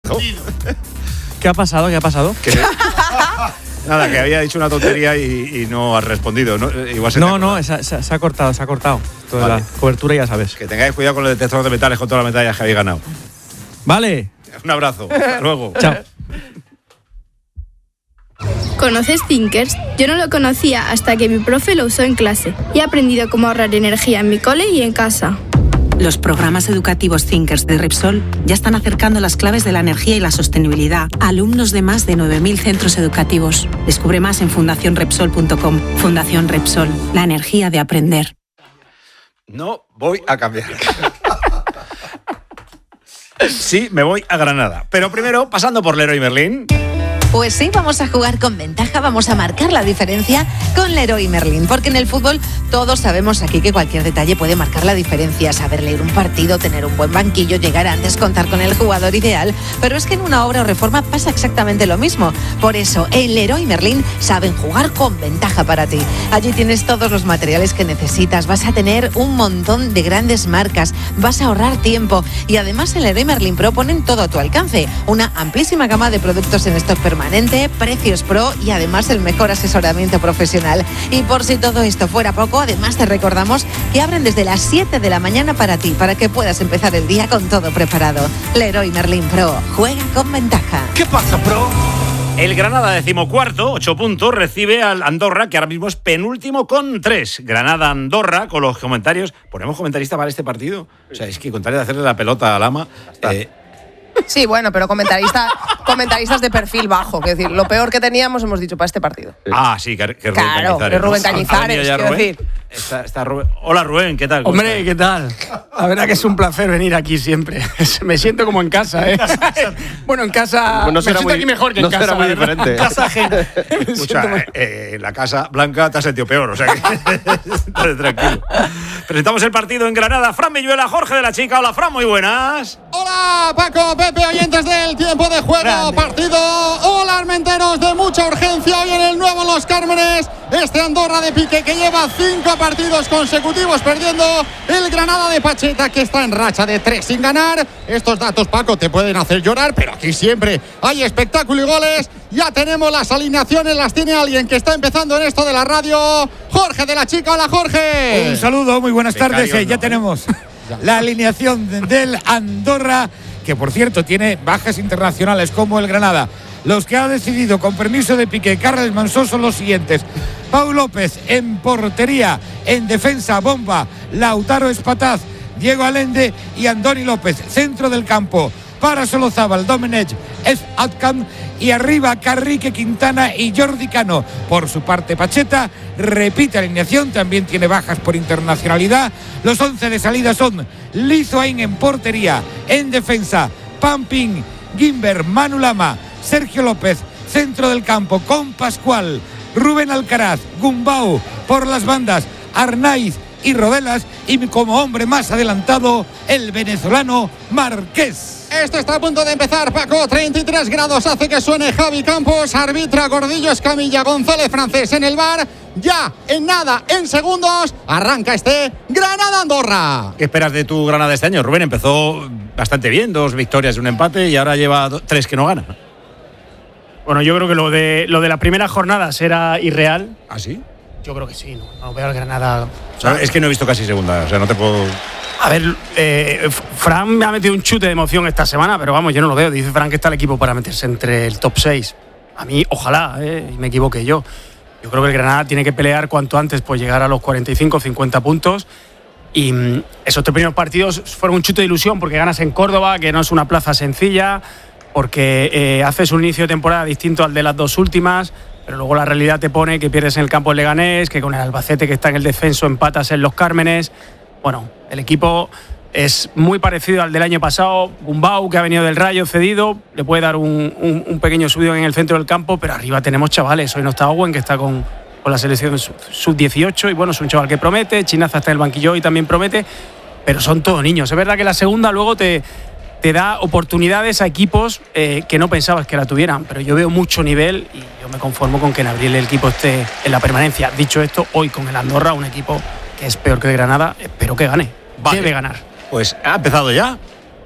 ¿Qué ha pasado? Nada, que había dicho una tontería y no has respondido. Igual se ha cortado. Toda la cobertura, ya sabes. Que tengáis cuidado con el detector de metales, con todas las medallas que habéis ganado. Vale. Un abrazo. Hasta luego. Chao. ¿Conoces Thinkers? Yo no lo conocía hasta que mi profe lo usó en clase y he aprendido cómo ahorrar energía en mi cole y en casa. Los programas educativos Thinkers de Repsol ya están acercando las claves de la energía y la sostenibilidad a alumnos de más de 9.000 centros educativos. Descubre más en fundacionrepsol.com. Fundación Repsol, la energía de aprender. No voy a cambiar. Sí, me voy a Granada. Pero primero, pasando por Leroy Merlin. Pues sí, vamos a jugar con ventaja, vamos a marcar la diferencia con Leroy Merlin, porque en el fútbol todos sabemos aquí que cualquier detalle puede marcar la diferencia, saber leer un partido, tener un buen banquillo, llegar antes, contar con el jugador ideal, pero es que en una obra o reforma pasa exactamente lo mismo. Por eso, en Leroy Merlin saben jugar con ventaja para ti. Allí tienes todos los materiales que necesitas, vas a tener un montón de grandes marcas, vas a ahorrar tiempo y además en Leroy Merlin Pro ponen todo a tu alcance, una amplísima gama de productos en stock permanente, precios pro y además el mejor asesoramiento profesional. Y por si todo esto fuera poco, además te recordamos que abren desde las 7 de la mañana para ti, para que puedas empezar el día con todo preparado. Leroy Merlin Pro, juega con ventaja. ¿Qué pasa, Pro? El Granada, 14º, 8 puntos, recibe al Andorra, que ahora mismo es penúltimo con 3. Granada-Andorra, con los comentarios. ¿Ponemos comentarista para este partido? O sea, es que con tal de hacerle la pelota al ama... Sí, bueno, pero comentaristas de perfil bajo. Es decir, lo peor que teníamos hemos dicho para este partido. Sí, que Rubén Cañizares. Claro, que Rubén Cañizares, quiero decir. Está Rubén. Hola, Rubén, ¿qué tal? Hombre, ¿qué tal? La verdad que es un placer venir aquí siempre. Me siento como en casa, ¿eh? Bueno, en casa pues me siento aquí mejor que en casa. No será muy diferente. En casa ajena. Escucha, la Casa Blanca te has sentido peor, o sea que tranquilo. Presentamos el partido en Granada. Fran Villuela, Jorge de la Chica. Hola, Fran, muy buenas. Hola, Paco, Pepe, oyentes del tiempo de juego. Grande. Partido. Hola, armenteros, de mucha urgencia hoy en el nuevo Los Cármenes. Este Andorra de Piqué que lleva 5 partidos consecutivos perdiendo. El Granada de Pacheta que está en racha de 3 sin ganar. Estos datos, Paco, te pueden hacer llorar, pero aquí siempre hay espectáculo y goles. Ya tenemos las alineaciones, las tiene alguien que está empezando en esto de la radio. Jorge de la Chica. Hola, Jorge. Un saludo, muy buenas tardes. Ya tenemos la alineación del Andorra, que por cierto tiene bajas internacionales como el Granada. Los que ha decidido con permiso de Piqué, Carles Mansó, son los siguientes: Pau López en portería, en defensa Bomba, Lautaro Espataz, Diego Allende y Andoni López. Centro del campo para Solozábal, Domenech, Atkan y arriba Carrique, Quintana y Jordi Cano. Por su parte, Pacheta repite alineación, también tiene bajas por internacionalidad. Los 11 de salida son Lizoain en portería, en defensa Pampín, Gimber, Manu Lama, Sergio López, centro del campo con Pascual, Rubén Alcaraz, Gumbau por las bandas, Arnaiz y Rodelas, y como hombre más adelantado, el venezolano Márquez. Esto está a punto de empezar, Paco. 33 grados hace que suene Javi Campos. Arbitra Gordillo Escamilla, González Francés en el bar. Ya, en nada, en segundos, arranca este Granada-Andorra. ¿Qué esperas de tu Granada este año? Rubén empezó bastante bien, 2 victorias y un empate, y ahora lleva 3 que no gana. Bueno, yo creo que lo de la primera jornada era irreal. ¿Ah, sí? Yo creo que sí, no veo al Granada. O sea, es que no he visto casi segunda, o sea, no te puedo... A ver, Fran me ha metido un chute de emoción esta semana, pero vamos, yo no lo veo. Dice Fran que está el equipo para meterse entre el top 6. A mí, ojalá, y me equivoque yo. Yo creo que el Granada tiene que pelear cuanto antes por llegar a los 45, 50 puntos. Y esos 3 primeros partidos fueron un chute de ilusión porque ganas en Córdoba, que no es una plaza sencilla, porque haces un inicio de temporada distinto al de las 2 últimas, pero luego la realidad te pone que pierdes en el campo del Leganés, que con el Albacete que está en el descenso empatas en Los Cármenes. Bueno, el equipo es muy parecido al del año pasado. Gumbau, que ha venido del Rayo cedido, le puede dar un pequeño subidón en el centro del campo, pero arriba tenemos chavales. Hoy no está Owen, que está con la selección sub-18, y bueno, es un chaval que promete. Chinaza está en el banquillo y también promete, pero son todos niños. Es verdad que la segunda luego te da oportunidades a equipos que no pensabas que la tuvieran, pero yo veo mucho nivel y yo me conformo con que en abril el equipo esté en la permanencia. Dicho esto, hoy con el Andorra, un equipo que es peor que el Granada, espero que gane. Vale. Debe ganar. Pues ha empezado ya.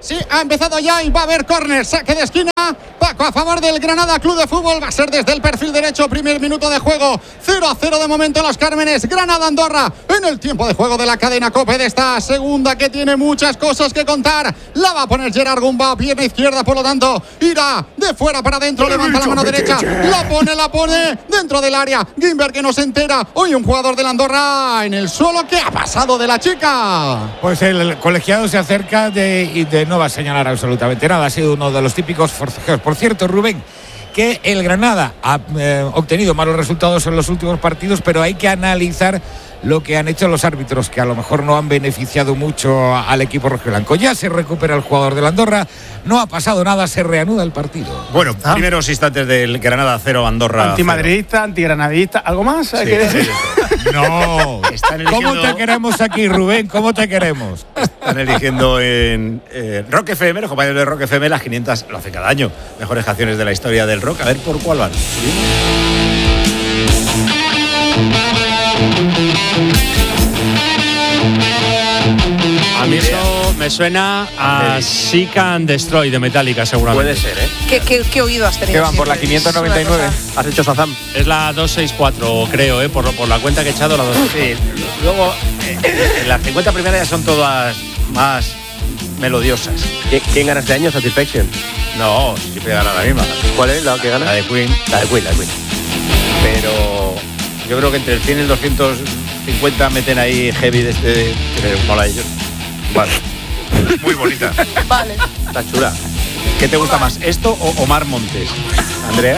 Sí, ha empezado ya y va a haber córner, saque de esquina. Paco a favor del Granada Club de Fútbol. Va a ser desde el perfil derecho, primer minuto de juego. 0-0 de momento en Los Cármenes. Granada-Andorra en el tiempo de juego de la cadena COPE de esta segunda, que tiene muchas cosas que contar. La va a poner Gerard Gumbau, pierna izquierda, por lo tanto irá de fuera para adentro. Levanta la mano derecha, la pone dentro del área. Gimber, que no se entera. Hoy un jugador del Andorra en el suelo. ¿Qué ha pasado de la chica? Pues el colegiado se acerca y no va a señalar absolutamente nada. Ha sido uno de los típicos forcejeos. Por cierto, Rubén, que el Granada ha obtenido malos resultados en los últimos partidos, pero hay que analizar lo que han hecho los árbitros, que a lo mejor no han beneficiado mucho al equipo rojiblanco. Ya se recupera el jugador del Andorra, no ha pasado nada, se reanuda el partido. Bueno, primeros instantes del Granada 0, Andorra 0. Antimadridista, antigranadista, ¿algo más? Sí, no. ¿Cómo te queremos aquí, Rubén? ¿Cómo te queremos? Están eligiendo en Rock FM, los compañeros de Rock FM, las 500, lo hace cada año, mejores canciones de la historia del rock. A ver por cuál van. A mí eso me suena a Seek and Destroy de Metallica, seguramente. Puede ser, ¿eh? ¿Qué oído has tenido? ¿Qué van por la 599? ¿Has hecho Shazam? Es la 264, creo, por la cuenta que he echado, la 2. Sí, luego en las 50 primeras ya son todas más melodiosas. ¿Quién gana este año? Satisfaction. No, siempre gana la misma. ¿Cuál es la que gana? La de Queen. La de Queen. Pero yo creo que entre el 100 y el 250 meten ahí heavy de este que les mola a ellos. Vale. Muy bonita. Vale. Está chula. ¿Qué te gusta más, esto o Omar Montes, Andrea?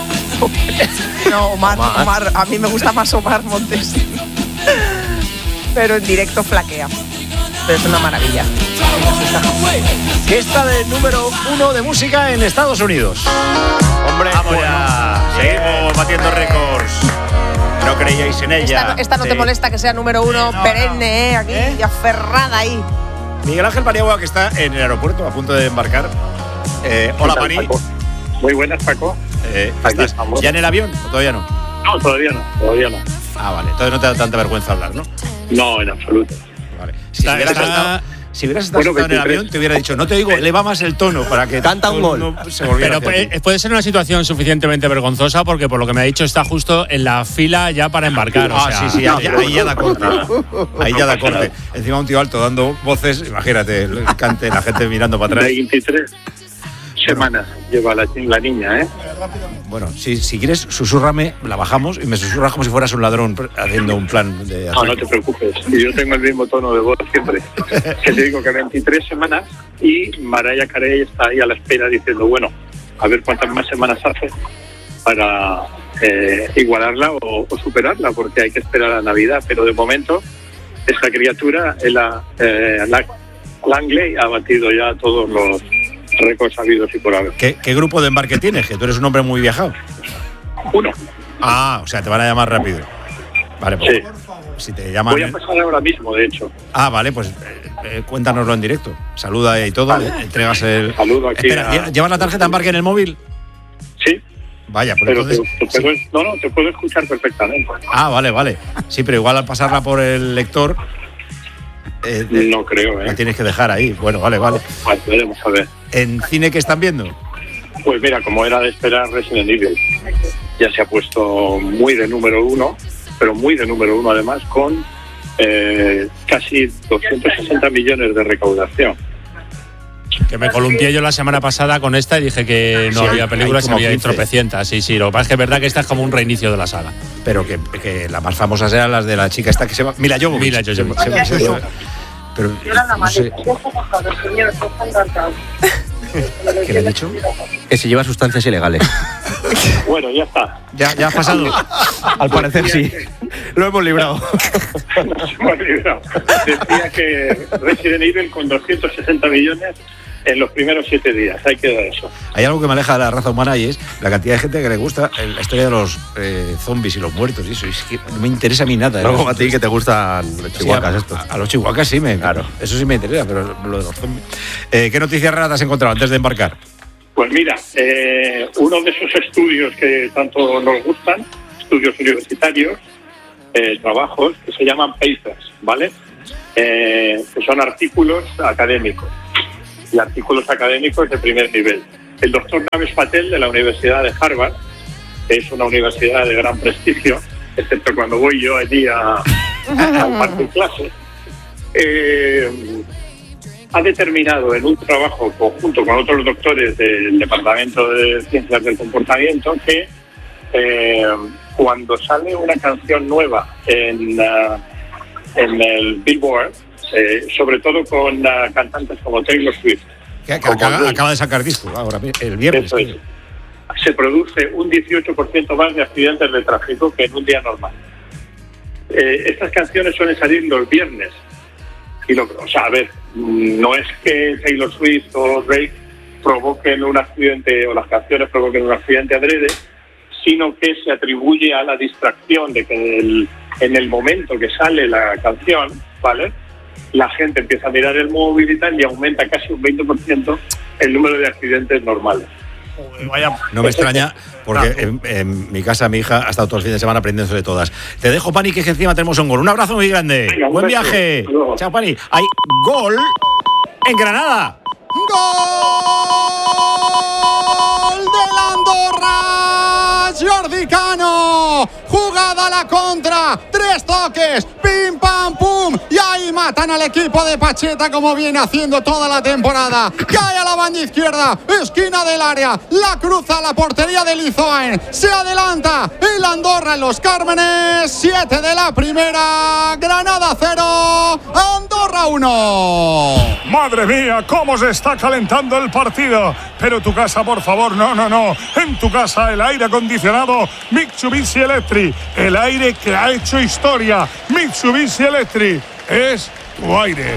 No, Omar, a mí me gusta más Omar Montes. Pero en directo flaquea. Pero es una maravilla. Que está de número 1 de música en Estados Unidos. Hombre, vamos ya. Seguimos batiendo récords. No creíais en ella. Esta no te molesta que sea número 1 perenne, aquí, y aferrada ahí. Miguel Ángel Paniagua, que está en el aeropuerto a punto de embarcar. Hola, Pani. Muy buenas, Paco. ¿Estás ya en el avión o todavía no? No, todavía no. Ah, vale. Entonces no te da tanta vergüenza hablar, ¿no? No, en absoluto. Vale. Si hubieras estado sentado en el avión, te hubiera dicho, no te digo, eleva más el tono para que canta un gol. Pero puede ser una situación suficientemente vergonzosa porque por lo que me ha dicho está justo en la fila ya para embarcar. Sí, ahí ya da corte. Ahí ya da corte. Encima un tío alto dando voces, imagínate, el cante, la gente mirando para atrás. 23 semanas lleva la niña, ¿eh? Bueno, si quieres, susúrrame, la bajamos y me susurras como si fueras un ladrón haciendo un plan de ataque. No te preocupes, yo tengo el mismo tono de voz siempre. Que te digo que 23 semanas y Mariah Carey está ahí a la espera diciendo, bueno, a ver cuántas más semanas hace para igualarla o superarla, porque hay que esperar a Navidad. Pero de momento, esta criatura, Langley, ha batido ya todos los récords habidos y por haber. ¿Qué grupo de embarque tienes? Que tú eres un hombre muy viajado. 1. Ah, o sea, te van a llamar rápido. Vale, pues sí. Si te llaman. Voy a pasar ahora mismo, de hecho. Ah, vale, pues cuéntanoslo en directo. Saluda y todo, vale. Entregas el. Saludo aquí. Espera, ¿llevas la tarjeta de embarque en el móvil? Sí. Vaya, pues pero entonces. te puedo escuchar perfectamente. Ah, vale. Sí, pero igual al pasarla por el lector. No creo, La tienes que dejar ahí. Bueno, vale. Vale, veremos a ver. ¿En cine qué están viendo? Pues mira, como era de esperar, Resident Evil ya se ha puesto muy de número 1, pero muy de número 1 además, con casi 260 millones de recaudación. Que me columpié yo la semana pasada con esta y dije que no había películas, había tropecientas. Sí, lo que pasa es que es verdad que esta es como un reinicio de la saga. Pero que las más famosas eran las de la chica esta que se llama Mila Jovovich. Pero no sé. ¿Qué le he dicho? Que se lleva sustancias ilegales. Bueno, ya está. ¿Ya ha pasado? Al parecer sí. Lo hemos librado. Nos hemos librado. Decía que Resident Evil con 260 millones en los primeros 7 días. Hay que dar eso. Hay algo que me aleja de la raza humana y es la cantidad de gente que le gusta la historia de los zombies y los muertos y eso. Es que no me interesa a mí nada. No como a ti que te gustan los chihuahuas estos. A los chihuahuas sí, claro. Eso sí me interesa, pero lo de los zombies. ¿Qué noticias raras has encontrado antes de embarcar? Pues mira, uno de esos estudios que tanto nos gustan, estudios universitarios, trabajos que se llaman papers, ¿vale? Que son artículos académicos. y artículos académicos de primer nivel. El doctor Navesh Patel, de la Universidad de Harvard, que es una universidad de gran prestigio, excepto cuando voy yo allí a impartir clases, ha determinado en un trabajo conjunto con otros doctores del Departamento de Ciencias del Comportamiento que cuando sale una canción nueva en el Billboard, sobre todo con cantantes como Taylor Swift, que acaba de sacar disco ahora, el viernes. Se produce un 18% más de accidentes de tráfico que en un día normal. Estas canciones suelen salir los viernes. A ver, no es que Taylor Swift o Drake provoquen un accidente o las canciones provoquen un accidente adrede, sino que se atribuye a la distracción de que en el momento que sale la canción, ¿vale?, la gente empieza a mirar el móvil y tal, y aumenta casi un 20% el número de accidentes normales. No me extraña, porque en mi casa mi hija ha estado todo el fin de semana aprendiendo de todas. Te dejo, Pani, que encima tenemos un gol. Un abrazo muy grande. Venga, buen viaje. Chao, Pani. Hay gol en Granada. ¡Gol del Andorra! Jordi Cano. Jugada a la contra. 3 toques. Pim, pam, pum. Y ahí matan al equipo de Pacheta como viene haciendo toda la temporada. Cae a la banda izquierda. Esquina del área. La cruza a la portería de Lizoen. Se adelanta el Andorra en Los Cármenes. 7 de la primera. Granada 0. Andorra 1. Madre mía, cómo se está calentando el partido. Pero tu casa, por favor, no. En tu casa el aire acondicionado Mitsubishi Electric. El aire que ha hecho historia. Mitsubishi Electric es tu aire.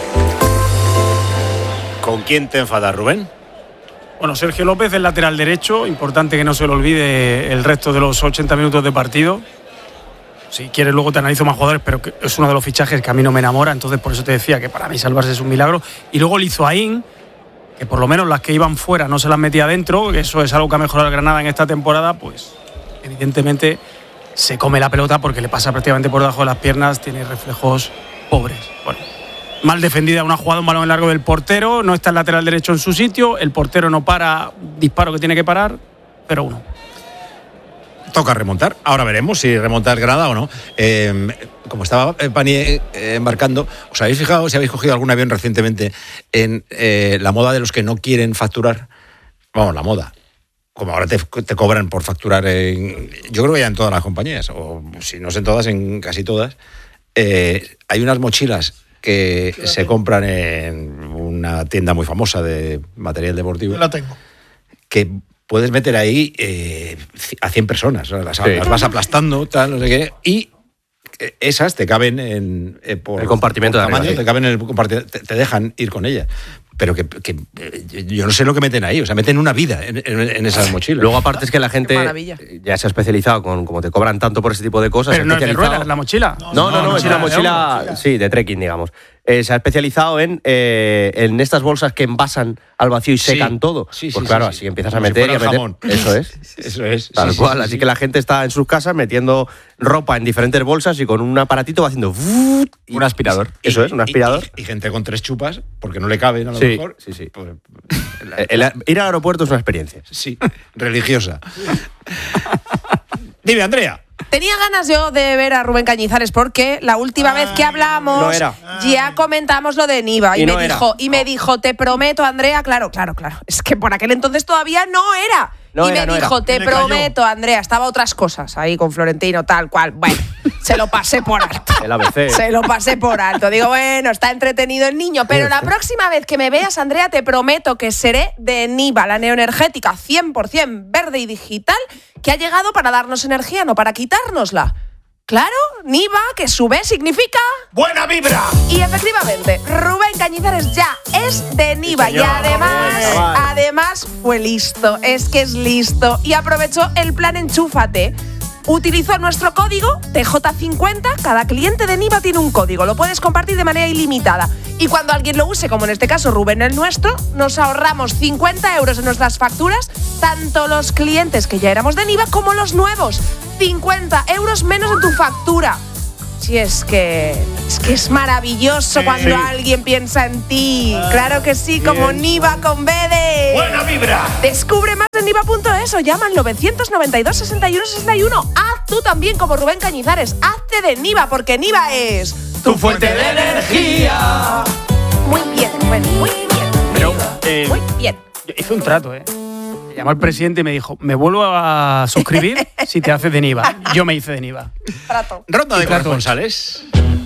¿Con quién te enfadas, Rubén? Bueno, Sergio López, el lateral derecho. Importante que no se le olvide el resto de los 80 minutos de partido. Si quieres luego te analizo más jugadores, pero que es uno de los fichajes que a mí no me enamora. Entonces por eso te decía que para mí salvarse es un milagro. Y luego Lizoaín, que por lo menos las que iban fuera no se las metía dentro, que eso es algo que ha mejorado el Granada en esta temporada, pues evidentemente se come la pelota porque le pasa prácticamente por debajo de las piernas, tiene reflejos pobres. Bueno, mal defendida una jugada, un balón en largo del portero, no está el lateral derecho en su sitio, el portero no para, disparo que tiene que parar, 0-1. Toca remontar, ahora veremos si remonta el Granada o no. Como estaba Pani embarcando, ¿os habéis fijado si habéis cogido algún avión recientemente en la moda de los que no quieren facturar? Vamos, la moda. Como ahora te cobran por facturar yo creo que ya en todas las compañías, o si no es en todas, en casi todas. Hay unas mochilas que se compran en una tienda muy famosa de material deportivo. Yo la tengo. Que puedes meter ahí a 100 personas, ¿no? Las vas aplastando, tal, no sé qué, y esas te caben por el compartimento por de tamaño, arriba, te caben en el compartimento, te dejan ir con ellas. Pero que yo no sé lo que meten ahí, o sea, meten una vida en esas mochilas. Luego, aparte, es que la gente ya se ha especializado como te cobran tanto por ese tipo de cosas. Pero no es de ruedas la mochila. No, es una mochila, sí, de trekking, digamos. Se ha especializado en estas bolsas que envasan al vacío y secan todo. Sí, pues claro, así empiezas a meter y a meter. Jamón. Eso es. Eso es. Tal cual. Así que la gente está en sus casas metiendo ropa en diferentes bolsas y con un aparatito va haciendo un aspirador. Eso es, un aspirador. Y gente con 3 chupas, porque no le caben a lo mejor. Sí. Pues, ir al aeropuerto es una experiencia. Sí, religiosa. Dime, Andrea. Tenía ganas yo de ver a Rubén Cañizares porque la última vez que hablamos ya comentamos lo de Niva y me dijo, te prometo, Andrea, claro, es que por aquel entonces todavía no era. Te prometo, Andrea, estaba otras cosas ahí con Florentino, tal cual. Bueno, se lo pasé por alto. El ABC. Se lo pasé por alto. Digo, bueno, está entretenido el niño, pero la próxima vez que me veas, Andrea, te prometo que seré de Niva, la neoenergética 100% verde y digital, que ha llegado para darnos energía, no para quitárnosla. Claro, Niva, que su B significa ¡buena vibra! Y efectivamente, Rubén Cañizares ya es de Niva. Sí, y además fue listo, es que es listo. Y aprovechó el plan Enchúfate. Utilizó nuestro código TJ50. Cada cliente de Niva tiene un código. Lo puedes compartir de manera ilimitada. Y cuando alguien lo use, como en este caso Rubén el nuestro, nos ahorramos 50 euros en nuestras facturas, tanto los clientes que ya éramos de Niva como los nuevos. 50 euros menos en tu factura. Sí, es que es maravilloso cuando alguien piensa en ti. Claro que sí, como Niva con B de... ¡Buena vibra! Descubre más en niva.es o llama al 992 61 61. Haz tú también como Rubén Cañizares. Hazte de Niva, porque Niva es... ¡tu fuente de energía! Muy bien, Rubén, muy bien. Pero, muy bien. Yo hice un trato, Me llamó el presidente y me dijo, me vuelvo a suscribir si te haces de Niva. Yo me hice de Niva. Trato. Ronda de corresponsales.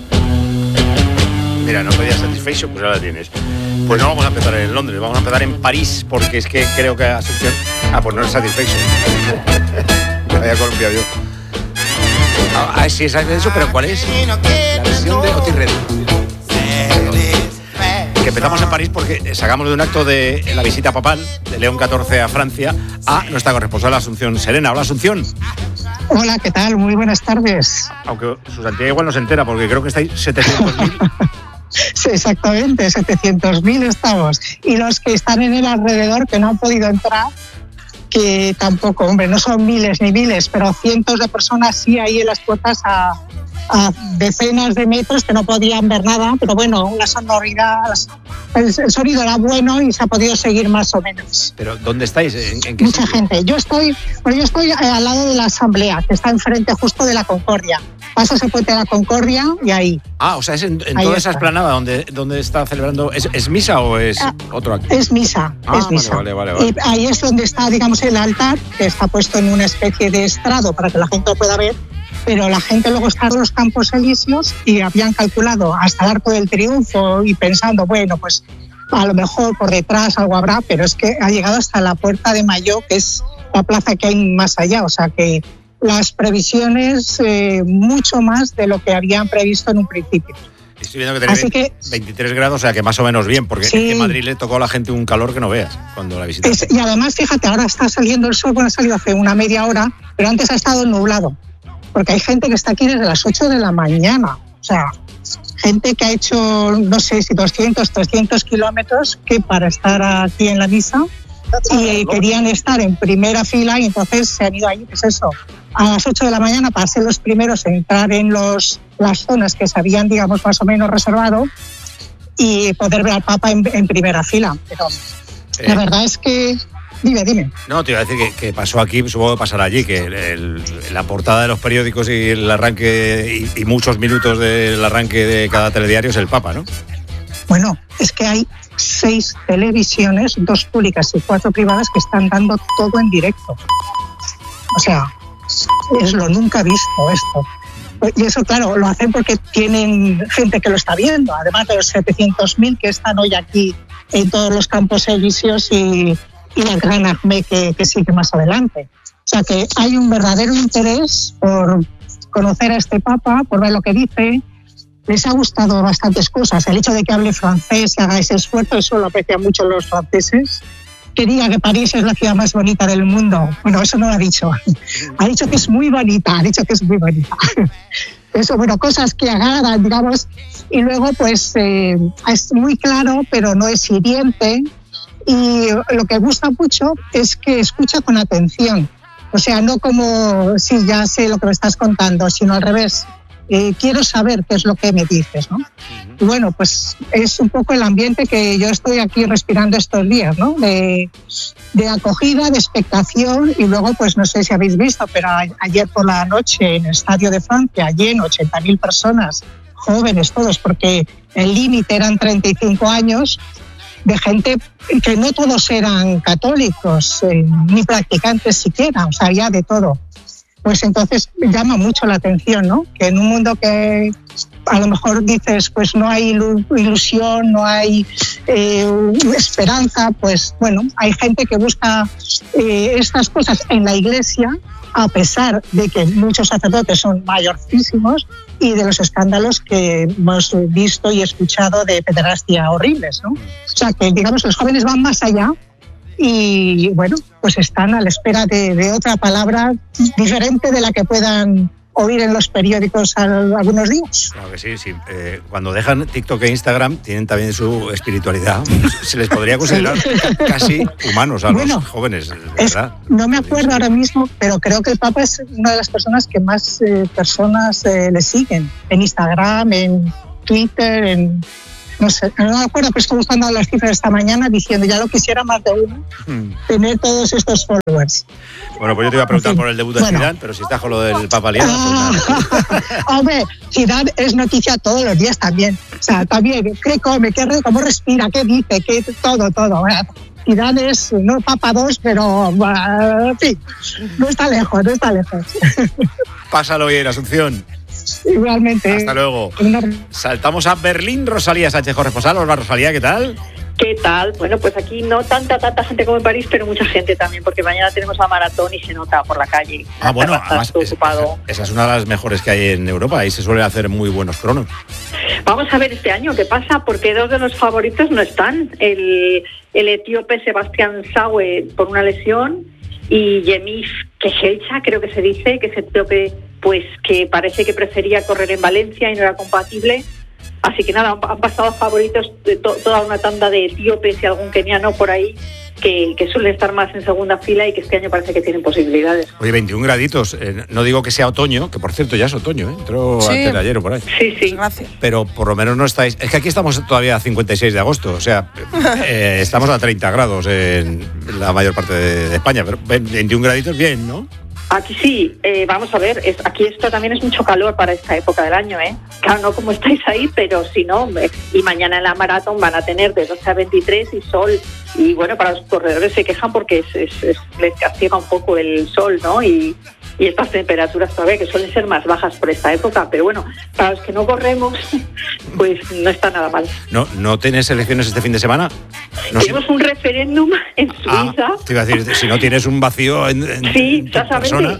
Mira, no pedías Satisfaction, pues ahora la tienes. Pues no vamos a empezar en Londres, vamos a empezar en París, porque es que creo que Asunción... pues no es Satisfaction. Me había columpiado yo. Sí, es eso, pero ¿cuál es? La versión de Otis Redding. Que empezamos en París porque sacamos de un acto de la visita papal de León XIV a Francia a nuestra corresponsal Asunción Serena. Hola, Asunción. Hola, ¿qué tal? Muy buenas tardes. Aunque su santidad igual no se entera porque creo que estáis 700.000. Sí, exactamente, 700.000 estamos. Y los que están en el alrededor que no han podido entrar, que tampoco, hombre, no son miles ni miles, pero cientos de personas sí ahí en las puertas a decenas de metros que no podían ver nada, pero bueno, una sonoridad, el sonido era bueno y se ha podido seguir más o menos. ¿Pero dónde estáis? ¿En qué Mucha sitio? gente. Yo estoy al lado de la Asamblea, que está enfrente justo de la Concordia. Pasas el puente de la Concordia y ahí. O sea, es en Ahí toda está. esa explanada donde está celebrando. ¿Es misa o es otro acto? Es misa, es misa. Vale. Y ahí es donde está, digamos, el altar, que está puesto en una especie de estrado para que la gente lo pueda ver, pero la gente luego está en los Campos Elíseos y habían calculado hasta el Arco del Triunfo y pensando, bueno, pues a lo mejor por detrás algo habrá, pero es que ha llegado hasta la Puerta de Mayo, que es la plaza que hay más allá, o sea que las previsiones mucho más de lo que habían previsto en un principio. Estoy viendo que tenéis 23 grados, o sea que más o menos bien, porque Sí. es que en Madrid le tocó a la gente un calor que no veas cuando la visitaste. Y además, fíjate, ahora está saliendo el sol, bueno, ha salido hace una media hora, pero antes ha estado nublado, porque hay gente que está aquí desde las 8 de la mañana, o sea, gente que ha hecho, no sé si 200, 300 kilómetros que para estar aquí en la misa y querían estar en primera fila y entonces se han ido ahí, pues eso, a las 8 de la mañana para ser los primeros en entrar en las zonas que se habían, digamos, más o menos reservado y poder ver al Papa en primera fila. Pero la verdad es que... Dime. No, te iba a decir que pasó aquí, supongo que pasará allí, que la portada de los periódicos y el arranque y muchos minutos del arranque de cada telediario es el Papa, ¿no? Bueno, es que hay 6 televisiones, 2 públicas y 4 privadas que están dando todo en directo. O sea, es lo nunca visto esto. Y eso, claro, lo hacen porque tienen gente que lo está viendo, además de los 700.000 que están hoy aquí en todos los Campos Elíseos y la Gran Armée que sigue más adelante. O sea que hay un verdadero interés por conocer a este Papa, por ver lo que dice. Les ha gustado bastantes cosas. El hecho de que hable francés y haga ese esfuerzo, eso lo aprecian mucho los franceses. Que diga que París es la ciudad más bonita del mundo. Bueno, eso no lo ha dicho. Ha dicho que es muy bonita, Eso, bueno, cosas que agradan, digamos. Y luego, pues, es muy claro, pero no es hiriente. Y lo que gusta mucho es que escucha con atención. O sea, no como, sí, ya sé lo que me estás contando, sino al revés. Quiero saber qué es lo que me dices, ¿no? Y bueno, pues es un poco el ambiente que yo estoy aquí respirando estos días, ¿no? De acogida, de expectación y luego, pues no sé si habéis visto, pero ayer por la noche en el Estadio de Francia, lleno, 80.000 personas, jóvenes todos, porque el límite eran 35 años, de gente que no todos eran católicos, ni practicantes siquiera, o sea, había de todo. Pues entonces llama mucho la atención, ¿no? Que en un mundo que a lo mejor dices, pues no hay ilusión, no hay esperanza, pues bueno, hay gente que busca estas cosas en la iglesia, a pesar de que muchos sacerdotes son mayorcísimos y de los escándalos que hemos visto y escuchado de pederastia horribles, ¿no? O sea, que digamos los jóvenes van más allá y bueno, pues están a la espera de otra palabra diferente de la que puedan oír en los periódicos algunos días. Claro que sí, sí. Cuando dejan TikTok e Instagram tienen también su espiritualidad. Se les podría considerar casi humanos a los jóvenes, ¿verdad? No me acuerdo ahora mismo, pero creo que el Papa es una de las personas que más personas le siguen en Instagram, en Twitter, no sé, no me acuerdo, pero estoy buscando las cifras esta mañana diciendo, ya lo quisiera más de uno, tener todos estos followers. Bueno, pues yo te iba a preguntar por el debut de Zidane, pero si estás con lo del Papa liado, Hombre, Zidane es noticia todos los días también. O sea, también, qué come, cómo respira, qué dice, todo. Zidane es, no Papa 2, pero, en fin, no está lejos. Pásalo bien, Asunción. Igualmente. Hasta luego. Saltamos a Berlín. Rosalía Sánchez corresponsal. Hola, Rosalía, ¿qué tal? ¿Qué tal? Bueno, pues aquí no tanta gente como en París, pero mucha gente también, porque mañana tenemos la maratón y se nota por la calle. Bueno, además, esa es una de las mejores que hay en Europa. Ahí se suelen hacer muy buenos cronos. Vamos a ver este año qué pasa, porque dos de los favoritos no están. El etíope Sebastián Saue por una lesión y Yemif Kejelcha, creo que se dice, que es etíope, pues que parece que prefería correr en Valencia y no era compatible. Así que nada, han pasado favoritos de toda una tanda de etíopes y algún keniano por ahí que suelen estar más en segunda fila y que este año parece que tienen posibilidades. Oye, 21 graditos, no digo que sea otoño, que por cierto ya es otoño, entró antes de ayer o por ahí. Sí. Gracias. Pero por lo menos no estáis... Es que aquí estamos todavía a 56 de agosto, o sea, estamos a 30 grados en la mayor parte de España, pero 21 graditos bien, ¿no? Aquí sí, vamos a ver, aquí esto también es mucho calor para esta época del año, ¿eh? Claro, no como estáis ahí, pero si no, y mañana en la maratón van a tener de 12 a 23 y sol, y bueno, para los corredores se quejan porque les castiga un poco el sol, ¿no? Y estas temperaturas todavía que suelen ser más bajas por esta época, pero bueno, para los que no corremos, pues no está nada mal. ¿No tienes elecciones este fin de semana? Tenemos un referéndum en Suiza. Te iba a decir, si no tienes un vacío en persona.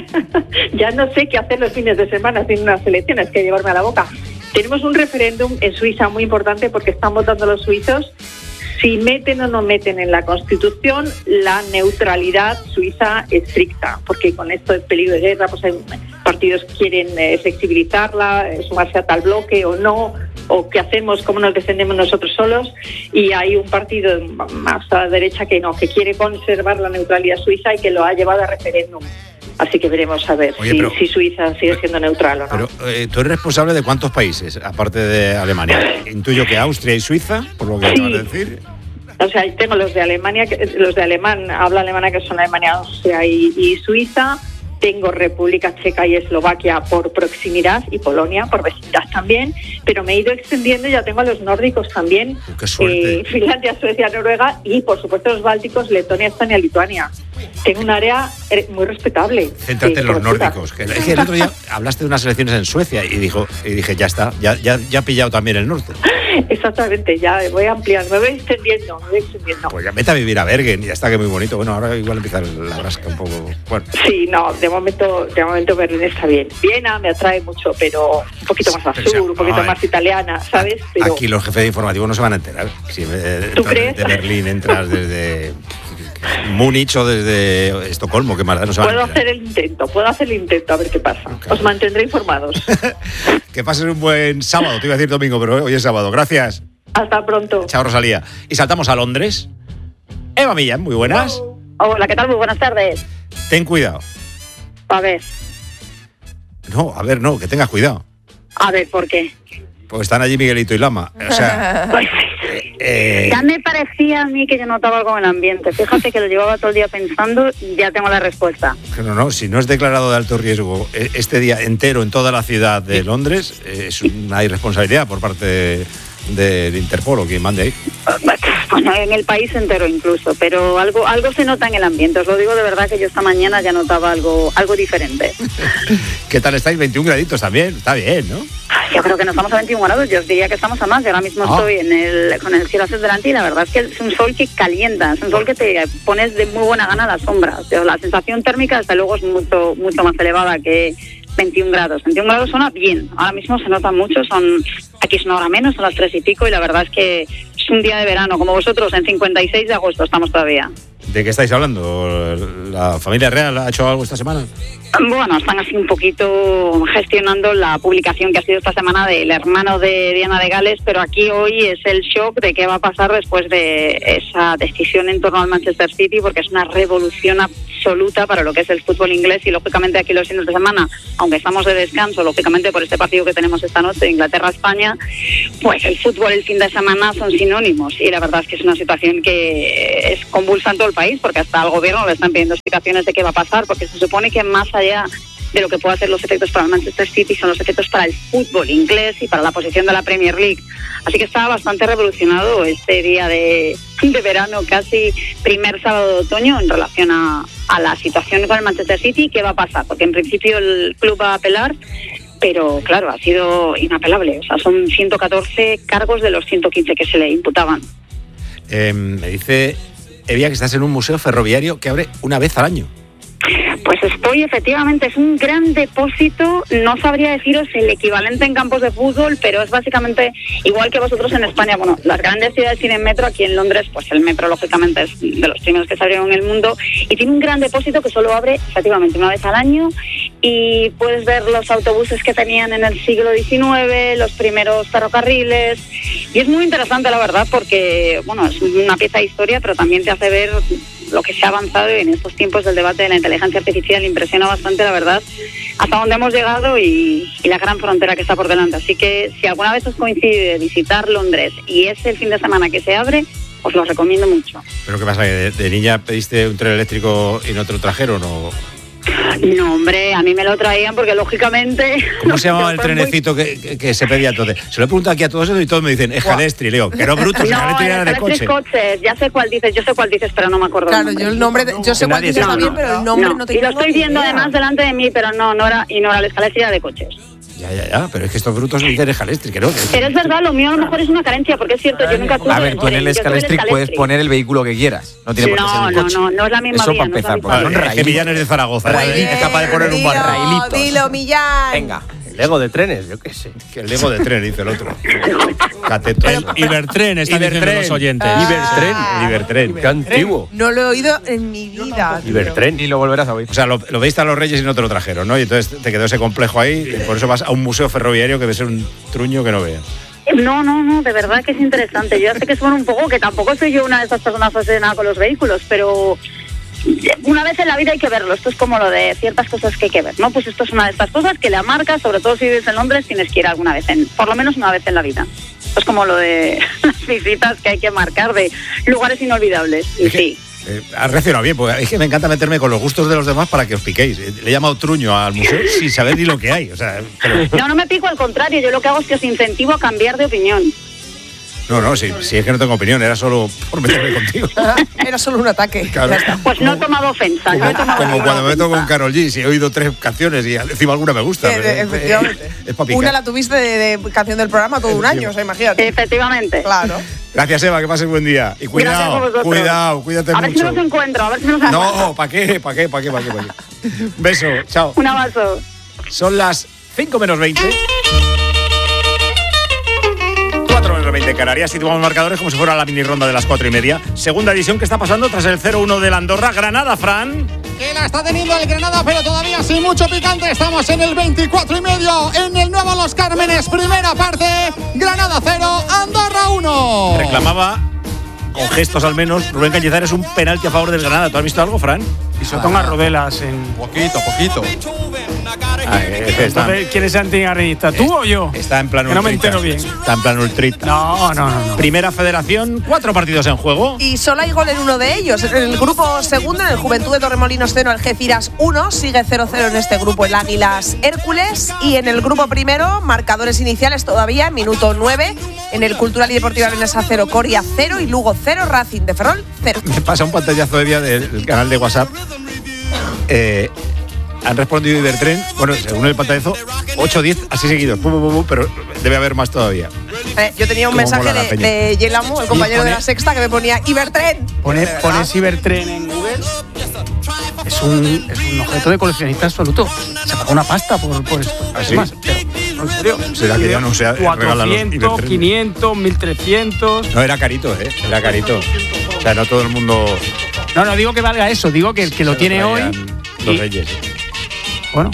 Ya no sé qué hacer los fines de semana sin unas elecciones, que llevarme a la boca. Tenemos un referéndum en Suiza muy importante porque están votando los suizos si meten o no meten en la Constitución la neutralidad suiza estricta, porque con esto del peligro de guerra, pues hay partidos que quieren flexibilizarla, sumarse a tal bloque o no, o qué hacemos, cómo nos defendemos nosotros solos, y hay un partido más a la derecha que no, que quiere conservar la neutralidad suiza y que lo ha llevado a referéndum. Así que veremos a ver si Suiza sigue siendo neutral o no. Pero tú eres responsable de ¿cuántos países, aparte de Alemania? Intuyo que Austria y Suiza, por lo que acabas de decir. O sea, tengo los de Alemania, los de habla alemana, que son Alemania, Austria y Suiza. Tengo República Checa y Eslovaquia por proximidad y Polonia por vecindad también, pero me he ido extendiendo y ya tengo a los nórdicos también. ¡Qué suerte! Finlandia, Suecia, Noruega y por supuesto los bálticos, Letonia, Estonia, Lituania. Tengo un área muy respetable. Céntrate en los nórdicos. Que el otro día hablaste de unas elecciones en Suecia y dije, ya está, ya he pillado también el norte. Exactamente, ya voy ampliando, me voy extendiendo. Pues ya vete a vivir a Bergen, ya está, que muy bonito. Bueno, ahora igual empieza la brasca un poco. Bueno. Sí, no, de momento Berlín está bien. Viena me atrae mucho, pero un poquito más al sur, un poquito más italiana, ¿sabes? Pero aquí los jefes de informativo no se van a enterar. Si ¿tú crees? De Berlín entras desde Múnich o desde Estocolmo, que más no se van a enterar. Puedo hacer el intento, a ver qué pasa. Okay. Os mantendré informados. Que pases un buen sábado, te iba a decir domingo, pero hoy es sábado. Gracias. Hasta pronto. Chao, Rosalía. Y saltamos a Londres. Eva Millán, muy buenas. Hola, ¿qué tal? Muy buenas tardes. Ten cuidado. A ver. No, a ver, no, que tengas cuidado. A ver, ¿por qué? Pues están allí Miguelito y Lama. O sea, ya me parecía a mí que yo notaba algo en el ambiente. Fíjate que lo llevaba todo el día pensando y ya tengo la respuesta. No, si no es declarado de alto riesgo este día entero en toda la ciudad de Londres, es una irresponsabilidad por parte del Interpol o quien mande ahí. Bueno, en el país entero incluso, pero algo se nota en el ambiente. Os lo digo de verdad que yo esta mañana ya notaba algo diferente. ¿Qué tal estáis? 21 graditos también, está bien, ¿no? Yo creo que no estamos a 21 grados, yo os diría que estamos a más. Yo ahora mismo estoy con el cielo hacia delante y la verdad es que es un sol que calienta, es un sol que te pones de muy buena gana a la sombra. O sea, la sensación térmica desde luego es mucho más elevada que 21 grados. 21 grados suena bien, ahora mismo se nota mucho, aquí es una hora menos, son las 3 y pico y la verdad es que es un día de verano, como vosotros, en 56 de agosto estamos todavía. ¿De qué estáis hablando? ¿La familia real ha hecho algo esta semana? Bueno, están así un poquito gestionando la publicación que ha sido esta semana del hermano de Diana de Gales, pero aquí hoy es el shock de qué va a pasar después de esa decisión en torno al Manchester City, porque es una revolución absoluta para lo que es el fútbol inglés y lógicamente aquí los fines de semana, aunque estamos de descanso, lógicamente por este partido que tenemos esta noche de Inglaterra-España, pues el fútbol el fin de semana son sinónimos y la verdad es que es una situación que es convulsa en todo el país, porque hasta al gobierno le están pidiendo explicaciones de qué va a pasar, porque se supone que más allá de lo que puede hacer los efectos para el Manchester City son los efectos para el fútbol inglés y para la posición de la Premier League. Así que estaba bastante revolucionado este día de verano, casi primer sábado de otoño, en relación a la situación con el Manchester City. ¿Qué va a pasar? Porque en principio el club va a apelar, pero claro, ha sido inapelable. O sea, son 114 cargos de los 115 que se le imputaban. Me dice Evia que estás en un museo ferroviario que abre una vez al año. Pues estoy, efectivamente, es un gran depósito, no sabría deciros el equivalente en campos de fútbol, pero es básicamente igual que vosotros en España. Bueno, las grandes ciudades tienen metro, aquí en Londres, pues el metro lógicamente es de los primeros que se abrieron en el mundo y tiene un gran depósito que solo abre efectivamente una vez al año y puedes ver los autobuses que tenían en el siglo XIX, los primeros ferrocarriles y es muy interesante la verdad porque, bueno, es una pieza de historia, pero también te hace ver lo que se ha avanzado en estos tiempos del debate de la inteligencia artificial. Impresiona bastante, la verdad, hasta dónde hemos llegado y la gran frontera que está por delante. Así que si alguna vez os coincide visitar Londres y es el fin de semana que se abre, os lo recomiendo mucho. ¿Pero qué pasa? ¿Que de niña pediste un tren eléctrico y no te lo trajeron o...? No, hombre, a mí me lo traían porque lógicamente... ¿Cómo se llamaba el trenecito que se pedía entonces? Se lo he preguntado aquí a todos y todos me dicen, es Jalestri, Leo, que no brutos, Jalestri era de coche. Coches, ya sé cuál dices, pero no me acuerdo. Claro, yo el nombre, yo sé cuál dices también, pero el nombre no te y lo estoy viendo además delante de mí, pero no era el Jalestri, era de coches. Ya, pero es que estos brutos dicen Escalestri, que no. Pero es verdad, lo mío a lo mejor es una carencia, porque es cierto, yo nunca tuve... A ver, tú en el Escalestri puedes poner el vehículo que quieras. No tiene por qué ser un coche. No es la misma Eso vía. para empezar, porque son raíles. Millán es de Zaragoza. Es capaz de poner un barrailitos. Dilo, Millán. Venga. Lego de trenes, yo qué sé. Que el Lego de trenes, dice el otro. Cateto. El Ibertren, están diciendo los oyentes. Ibertren. Qué antiguo. No lo he oído en mi vida. Ibertren. Ni lo volverás a oír. O sea, lo veiste a los Reyes y no te lo trajeron, ¿no? Y entonces te quedó ese complejo ahí y por eso vas a un museo ferroviario que debe ser un truño que no veas. No, de verdad que es interesante. Yo sé que suena un poco, que tampoco soy yo una de esas personas fascinadas con los vehículos, pero... una vez en la vida hay que verlo. Esto es como lo de ciertas cosas que hay que ver, ¿no? Pues esto es una de estas cosas que la marca, sobre todo si vives en Londres, tienes que ir alguna vez, por lo menos una vez en la vida. Esto es como lo de las visitas que hay que marcar de lugares inolvidables. Y sí. Has reaccionado bien, porque es que me encanta meterme con los gustos de los demás para que os piquéis. Le he llamado truño al museo sin saber ni lo que hay. O sea, No me pico, al contrario. Yo lo que hago es que os incentivo a cambiar de opinión. No, si es que no tengo opinión, era solo por meterme contigo. Era solo un ataque. Claro. Pues no he tomado ofensa. Como cuando me meto con Karol G, si he oído 3 canciones y encima alguna me gusta. Efectivamente. Es para picar. Una la tuviste de canción del programa todo un año, o sea, imagínate. Efectivamente. Claro. Gracias, Eva, que pases buen día. Y cuidado, cuídate mucho. A ver si nos encuentro, No, ¿para qué? Beso, chao. Un abrazo. Son las 5 menos 20. 4 menos 20 Canarias. Situamos marcadores como si fuera la mini ronda de las 4:30. Segunda edición que está pasando tras el 0-1 del Andorra. Granada, Fran. Que la está teniendo el Granada, pero todavía sin mucho picante. Estamos en el 24,5 en el nuevo Los Cármenes. Primera parte, Granada 0, Andorra 1. Reclamaba, con gestos al menos, Rubén Cañizares un penalti a favor del Granada. ¿Tú has visto algo, Fran? Pisotón a Rodelas en... Poquito. Entonces, ¿quién es antigarrinista? ¿Tú o yo? Está en plan que no me ultrita. entero bien. Está en plan ultrita. No. Primera Federación, 4 partidos en juego. Y solo hay gol en uno de ellos. En el grupo segundo, en el Juventud de Torremolinos 0, Algeciras 1. Sigue 0-0 en este grupo el Águilas Hércules. Y en el grupo primero, marcadores iniciales todavía, en minuto 9. En el Cultural y Deportiva Leonesa 0, Coria 0 y Lugo 0, Racing de Ferrol 0. Me pasa un pantallazo de día del canal de WhatsApp. Han respondido Ibertren, bueno, según el pantallazo, 8-10 así seguidos, pero debe haber más todavía. Yo tenía un mensaje de Yelamu, el compañero de La Sexta, que me ponía Ibertren. Pones Ibertren en Google. Es un objeto de coleccionista absoluto. Se paga una pasta por esto. ¿Ah, sí? Además, pero, ¿en serio? ¿Será que ya no se regala los 400, 500, 1300. No, era carito, Era carito. O sea, no todo el mundo No digo que valga eso, digo que el que lo tiene hoy. Los Reyes. Bueno.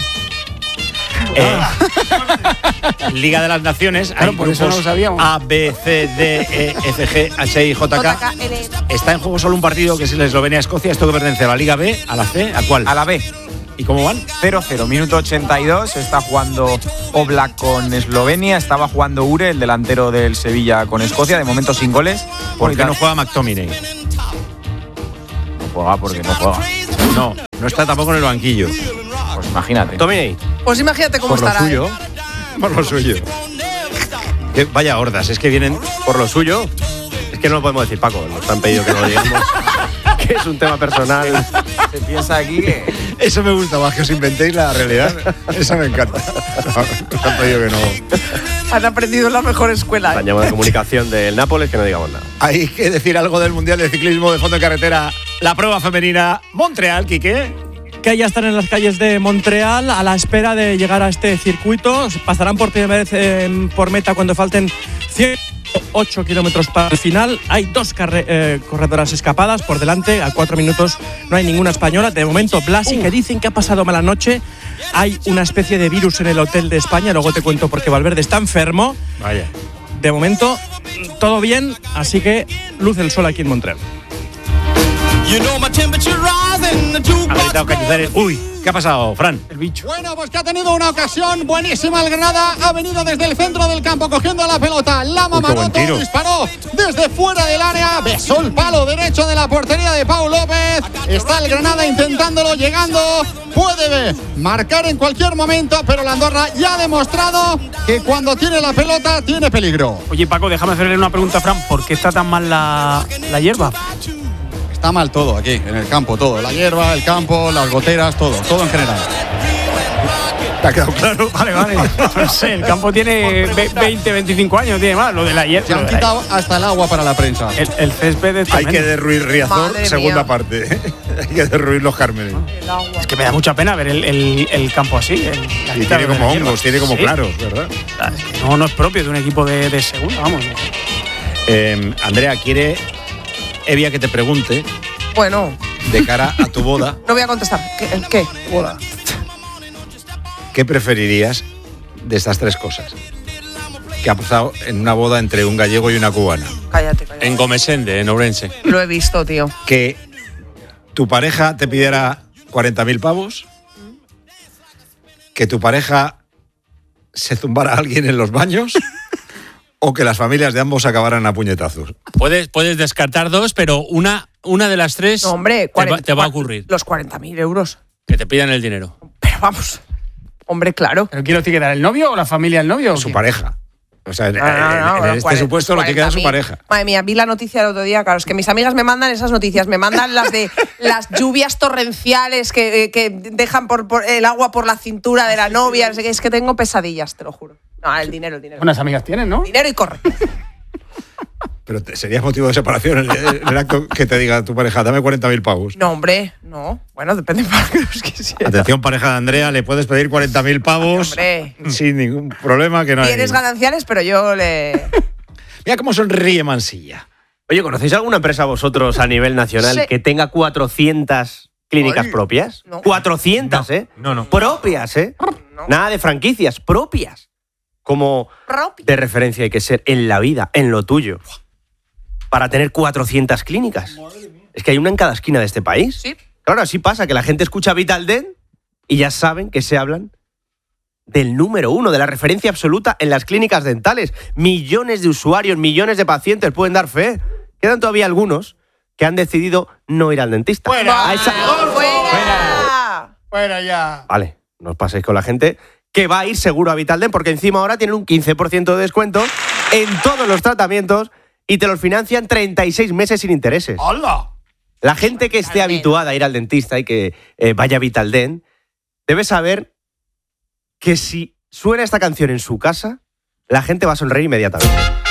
Liga de las Naciones. Claro, hay por eso no grupos lo sabíamos. A, B, C, D, E, F, G, H, I, J, K. Está en juego solo un partido que es el Eslovenia-Escocia. Esto que pertenece a la Liga B, a la C, ¿a cuál? A la B. ¿Y cómo van? 0-0, minuto 82. Está jugando Oblak con Eslovenia. Estaba jugando Ure, el delantero del Sevilla, con Escocia. De momento sin goles. ¿Por qué no juega McTominay? No juega porque no juega. No está tampoco en el banquillo. Pues imagínate. Tominey. Pues imagínate cómo Por lo estará. suyo. Por lo suyo. Vaya hordas, es que vienen por lo suyo. Es que no lo podemos decir, Paco. Nos han pedido que no lo digamos. Que es un tema personal. Se piensa aquí que... Eso me gusta más, que os inventéis la realidad. Esa me encanta. Nos han pedido que no. Han aprendido en la mejor escuela. La llamada de comunicación del Nápoles, que no digamos nada. Hay que decir algo del Mundial de Ciclismo de Fondo de Carretera. La prueba femenina Montreal, Quique. Que ya están en las calles de Montreal a la espera de llegar a este circuito. Pasarán por primera vez por meta cuando falten 108 kilómetros para el final. Hay dos corredoras escapadas por delante. A 4 minutos no hay ninguna española. De momento, Blasi, que dicen que ha pasado mala noche. Hay una especie de virus en el hotel de España. Luego te cuento por qué Valverde está enfermo. Vaya. De momento, todo bien. Así que luce el sol aquí en Montreal. Ha gritado Cañizares. Uy, ¿qué ha pasado, Fran? El bicho. Bueno, pues que ha tenido una ocasión buenísima el Granada. Ha venido desde el centro del campo cogiendo la pelota. Lama Maroto disparó desde fuera del área. Besó el palo derecho de la portería de Pau López. Está el Granada intentándolo, llegando. Puede marcar en cualquier momento, pero la Andorra ya ha demostrado que cuando tiene la pelota tiene peligro. Oye, Paco, déjame hacerle una pregunta a Fran. ¿Por qué está tan mal la hierba? Está mal todo aquí, en el campo, todo. La hierba, el campo, las goteras, todo en general. ¿Te ha quedado claro? Vale. No sé, el campo tiene 20, 25 años, tiene más. Lo de la hierba. Se han quitado hasta el agua para la prensa. El césped es Hay que derruir Riazor, Madre segunda mía. parte. Hay que derruir los Cármenes. Es que me da mucha pena ver el campo así. Y tiene como hongos, tiene como claros, ¿verdad? No es propio de un equipo de segunda, vamos. Andrea, quiere Evia que te pregunte. Bueno. De cara a tu boda. No voy a contestar. ¿Qué? Boda. ¿Qué preferirías de estas tres cosas? ¿Qué ha pasado en una boda entre un gallego y una cubana? Cállate. En Gomesende, en Ourense. Lo he visto, tío. Que tu pareja te pidiera 40.000 pavos. Que tu pareja se zumbara a alguien en los baños. O que las familias de ambos acabaran a puñetazos. Puedes descartar dos, pero una de las tres No, hombre, te va a ocurrir. Los 40.000 euros. Que te pidan el dinero. Pero vamos. Hombre, claro. ¿Pero quién lo tiene que dar? ¿El novio o la familia del novio? Su pareja. O sea, No, en este supuesto lo tiene que dar su 40.000. pareja. Madre mía, vi la noticia el otro día. Claro, es que mis amigas me mandan esas noticias. Me mandan las de las lluvias torrenciales que dejan por el agua por la cintura de la novia. No sé qué. Es que tengo pesadillas, te lo juro. No, el dinero. Buenas amigas tienen, ¿no? Dinero y corre. Pero sería motivo de separación en el acto que te diga tu pareja, dame 40.000 pavos. No, hombre, no. Bueno, depende para que los quisiera. Atención, pareja de Andrea, le puedes pedir 40.000 pavos Hombre. sin ningún problema. Que no hay. Tienes gananciales, pero yo le... Mira cómo sonríe Mansilla. Oye, ¿conocéis alguna empresa vosotros a nivel nacional Sí. que tenga 400 clínicas propias? No. 400, ¿eh? No. Propias, ¿eh? Nada de franquicias, propias. Como de referencia hay que ser en la vida, en lo tuyo, para tener 400 clínicas. Es que hay una en cada esquina de este país. Sí. Claro, así pasa, que la gente escucha Vital Dent y ya saben que se hablan del número uno, de la referencia absoluta en las clínicas dentales. Millones de usuarios, millones de pacientes pueden dar fe. Quedan todavía algunos que han decidido no ir al dentista. ¡Fuera! A esa- Fuera ya. Vale, no os paséis con la gente que va a ir seguro a Vital Dent, porque encima ahora tienen un 15% de descuento en todos los tratamientos y te los financian 36 meses sin intereses. ¡Hola! La gente que esté habituada a ir al dentista y que vaya a Vital Dent debe saber que si suena esta canción en su casa, la gente va a sonreír inmediatamente.